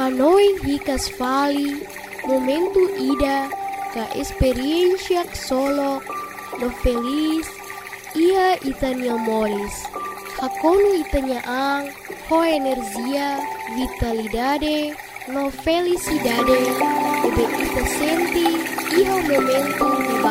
noi hicas fali momento ida ca experiencia solo no feliz ia itania moris. Hakonu itania ang ho energia vitalidade no felicidade ebe ita senti iho momento